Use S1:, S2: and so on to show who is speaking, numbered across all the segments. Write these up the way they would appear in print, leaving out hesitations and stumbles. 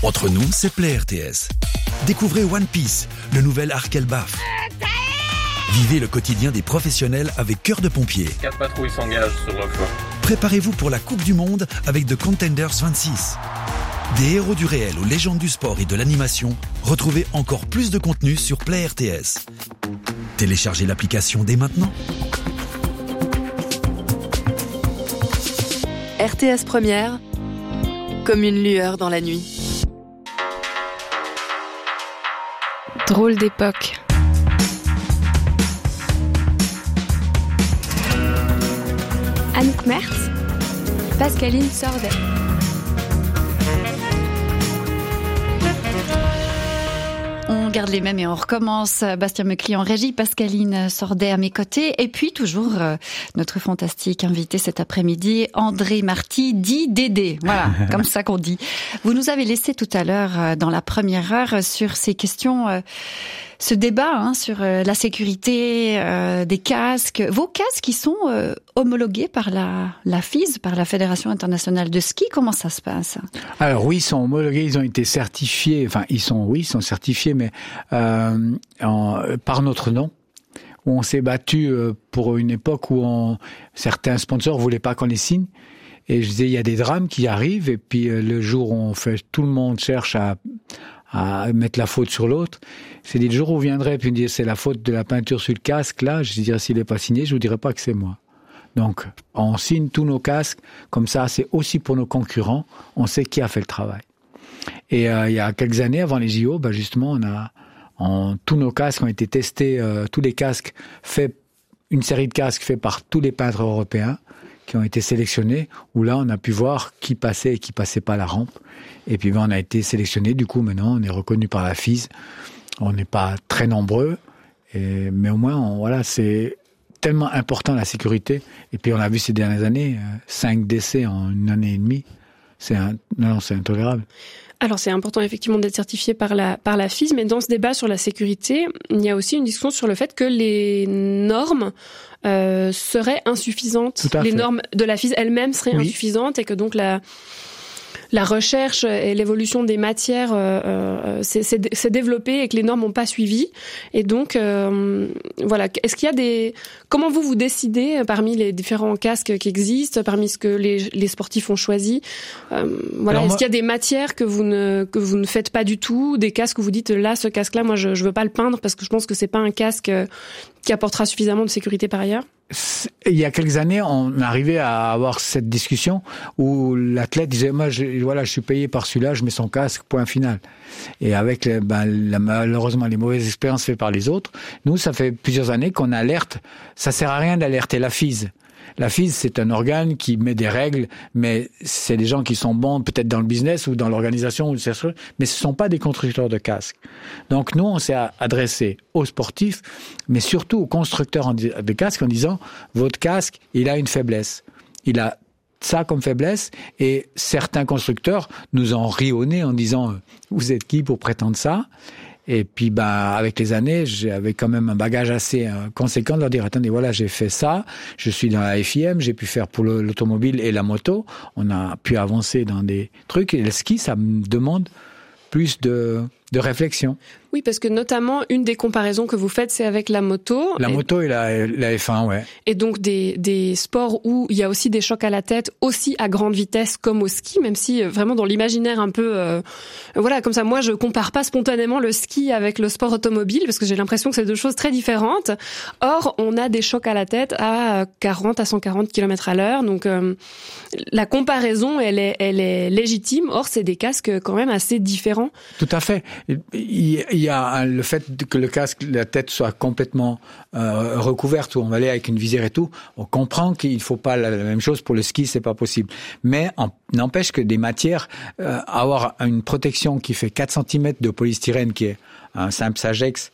S1: Entre nous, c'est Play RTS. Découvrez One Piece, le nouvel arc Elbaf. Vivez le quotidien des professionnels avec Cœur de Pompier.
S2: 4 patrouilles s'engagent sur le flanc.
S1: Préparez-vous pour la Coupe du Monde avec The Contenders 26. Des héros du réel aux légendes du sport et de l'animation, retrouvez encore plus de contenu sur Play RTS. Téléchargez l'application dès maintenant.
S3: RTS Première, comme une lueur dans la nuit.
S4: Drôle d'époque. Anouk Mertz, Pascaline Sordet.
S5: On garde les mêmes et on recommence. Bastien Mecli en régie, Pascaline Sordet à mes côtés. Et puis toujours notre fantastique invité cet après-midi, André Marty, dit Dédé. Voilà, comme ça qu'on dit. Vous nous avez laissé tout à l'heure, dans la première heure, sur ces questions, ce débat sur la sécurité des casques. Vos casques qui sont homologués par la FIS, par la Fédération internationale de ski. Comment ça se passe?
S6: Alors oui, ils sont homologués, ils ont été certifiés. Enfin, ils sont certifiés, mais par notre nom. On s'est battu pour une époque où certains sponsors voulaient pas qu'on les signe. Et je disais, il y a des drames qui arrivent, et puis le jour où tout le monde cherche à mettre la faute sur l'autre. C'est dit, le jour où viendrait, puis me dire, c'est la faute de la peinture sur le casque, là, je dirais, s'il n'est pas signé, je vous dirai pas que c'est moi. Donc, on signe tous nos casques, comme ça, c'est aussi pour nos concurrents, on sait qui a fait le travail. Et il y a quelques années, avant les JO, justement, tous nos casques ont été testés, tous les casques une série de casques faits par tous les peintres européens, qui ont été sélectionnés, où là, on a pu voir qui passait et qui passait pas la rampe. Et puis, on a été sélectionnés. Du coup, maintenant, on est reconnu par la FIS. On n'est pas très nombreux, mais au moins, c'est tellement important la sécurité. Et puis, on a vu ces dernières années, 5 décès en une année et demie. C'est intolérable.
S4: Alors c'est important effectivement d'être certifié par la FIS, mais dans ce débat sur la sécurité, il y a aussi une discussion sur le fait que les normes seraient insuffisantes. Les normes de la FIS elles-mêmes seraient insuffisantes et que donc la recherche et l'évolution des matières s'est développée et que les normes n'ont pas suivi. Et donc, voilà. Est-ce qu'il y a comment vous décidez parmi les différents casques qui existent, parmi ce que les sportifs ont choisi? Voilà. Est-ce qu'il y a des matières que vous ne faites pas du tout, des casques où vous dites là, ce casque-là, moi, je veux pas le peindre parce que je pense que c'est pas un casque qui apportera suffisamment de sécurité par ailleurs?
S6: Il y a quelques années, on arrivait à avoir cette discussion où l'athlète disait, moi, je suis payé par celui-là, je mets son casque, point final. Et avec, malheureusement, les mauvaises expériences faites par les autres, nous, ça fait plusieurs années qu'on alerte. Ça sert à rien d'alerter la FIS. La FIS, c'est un organe qui met des règles, mais c'est des gens qui sont bons peut-être dans le business ou dans l'organisation, mais ce ne sont pas des constructeurs de casques. Donc nous, on s'est adressé aux sportifs, mais surtout aux constructeurs de casques en disant, votre casque, il a une faiblesse. Il a ça comme faiblesse, et certains constructeurs nous ont ri au nez en disant, vous êtes qui pour prétendre ça? Et puis, avec les années, j'avais quand même un bagage assez conséquent de leur dire, attendez, voilà, j'ai fait ça, je suis dans la FIM, j'ai pu faire pour l'automobile et la moto, on a pu avancer dans des trucs, et le ski, ça me demande plus de réflexion.
S4: Oui, parce que notamment, une des comparaisons que vous faites, c'est avec la moto.
S6: La moto et la F1, ouais.
S4: Et donc, des sports où il y a aussi des chocs à la tête, aussi à grande vitesse, comme au ski, même si vraiment dans l'imaginaire un peu... voilà, comme ça, moi, je compare pas spontanément le ski avec le sport automobile, parce que j'ai l'impression que c'est deux choses très différentes. Or, on a des chocs à la tête à 40 à 140 km à l'heure, donc la comparaison, elle est légitime. Or, c'est des casques quand même assez différents.
S6: Tout à fait. Il y a le fait que le casque, la tête soit complètement recouverte, où on va aller avec une visière et tout. On comprend qu'il faut pas la même chose pour le ski, c'est pas possible. Mais n'empêche que des matières, avoir une protection qui fait 4 cm de polystyrène, qui est un simple Sagex,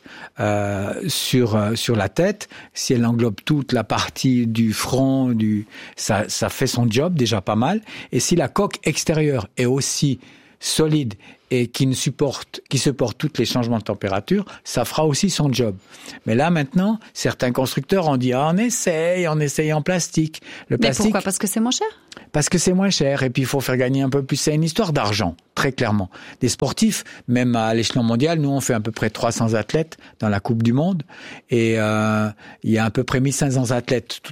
S6: sur la tête, si elle englobe toute la partie du front, ça fait son job déjà pas mal. Et si la coque extérieure est aussi solide et qui supporte tous les changements de température, ça fera aussi son job. Mais là, maintenant, certains constructeurs ont dit, on essaye en plastique.
S5: Mais pourquoi? Parce que c'est moins cher?
S6: Parce que c'est moins cher, et puis il faut faire gagner un peu plus. C'est une histoire d'argent, très clairement. Des sportifs, même à l'échelon mondial, nous on fait à peu près 300 athlètes dans la Coupe du Monde, et il y a à peu près 1500 athlètes,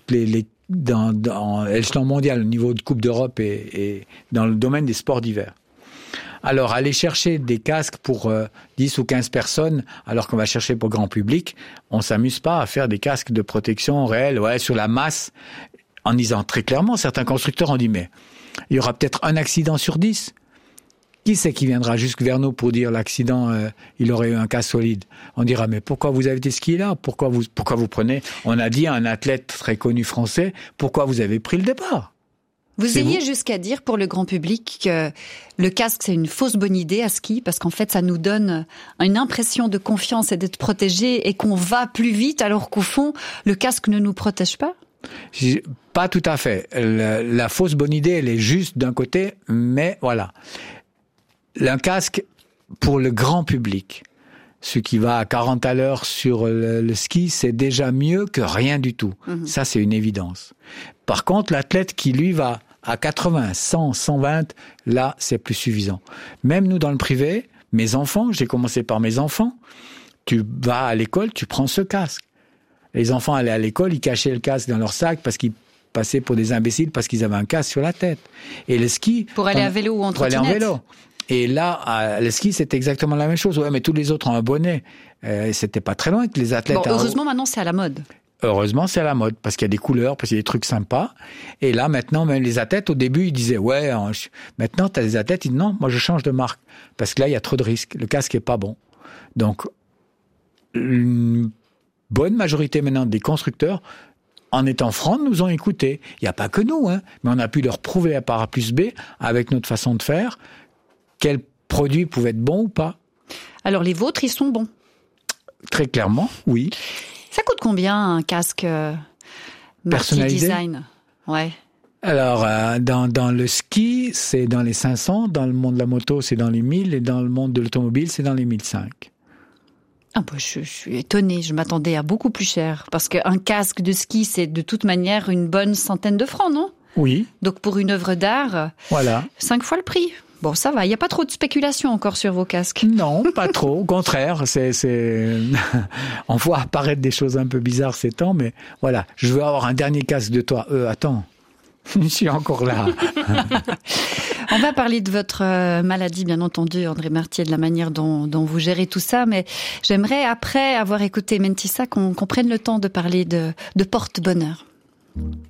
S6: dans l'échelon mondial, au niveau de Coupe d'Europe et dans le domaine des sports d'hiver. Alors, aller chercher des casques pour 10 ou 15 personnes, alors qu'on va chercher pour grand public, on s'amuse pas à faire des casques de protection réels, sur la masse, en disant très clairement, certains constructeurs ont dit, mais il y aura peut-être un accident sur 10. Qui c'est qui viendra jusque vers nous pour dire l'accident, il aurait eu un casque solide? On dira, mais pourquoi vous avez des skis là? Pourquoi vous prenez, on a dit à un athlète très connu français, pourquoi vous avez pris le départ?
S5: Vous iriez jusqu'à dire pour le grand public que le casque c'est une fausse bonne idée à ski parce qu'en fait ça nous donne une impression de confiance et d'être protégé et qu'on va plus vite alors qu'au fond le casque ne nous protège pas?
S6: Pas tout à fait. La fausse bonne idée elle est juste d'un côté, mais voilà. Un casque pour le grand public, ce qui va à 40 à l'heure sur le ski, c'est déjà mieux que rien du tout. Ça c'est une évidence. Par contre l'athlète qui lui va à 80, 100, 120, là, c'est plus suffisant. Même nous, dans le privé, mes enfants, j'ai commencé par mes enfants, tu vas à l'école, tu prends ce casque. Les enfants allaient à l'école, ils cachaient le casque dans leur sac parce qu'ils passaient pour des imbéciles parce qu'ils avaient un casque sur la tête. Et le ski...
S5: Pour aller à vélo ou en trottinette.
S6: Pour aller en vélo. Et là, le ski, c'était exactement la même chose. Ouais, mais tous les autres ont un bonnet. C'était pas très loin que les athlètes...
S5: Bon, heureusement, maintenant, c'est à la mode.
S6: Heureusement, c'est à la mode, parce qu'il y a des couleurs, parce qu'il y a des trucs sympas. Et là, maintenant, même les athlètes, au début, ils disaient, maintenant, t'as des athlètes, ils disent, non, moi, je change de marque. Parce que là, il y a trop de risques. Le casque est pas bon. Donc, une bonne majorité maintenant des constructeurs, en étant francs, nous ont écoutés. Il n'y a pas que nous, mais on a pu leur prouver à par A plus B, avec notre façon de faire, quels produits pouvaient être bons ou pas.
S5: Alors, les vôtres, ils sont bons?
S6: Très clairement, oui.
S5: Ça coûte combien un casque
S6: personnalisé
S5: design? Ouais.
S6: Alors, dans le ski, c'est dans les 500, dans le monde de la moto, c'est dans les 1000, et dans le monde de l'automobile, c'est dans les 1005.
S5: Ah bah, je suis étonnée, je m'attendais à beaucoup plus cher. Parce qu'un casque de ski, c'est de toute manière une bonne centaine de francs, non? Oui. Donc pour une œuvre d'art, 5 fois le prix. Bon, ça va. Il n'y a pas trop de spéculation encore sur vos casques.
S6: Non, pas trop. Au contraire, on voit apparaître des choses un peu bizarres ces temps, mais voilà. Je veux avoir un dernier casque de toi. Attends. Je suis encore là.
S5: On va parler de votre maladie, bien entendu, André Marty, de la manière dont vous gérez tout ça, mais j'aimerais, après avoir écouté Mentissa, qu'on prenne le temps de parler de porte-bonheur.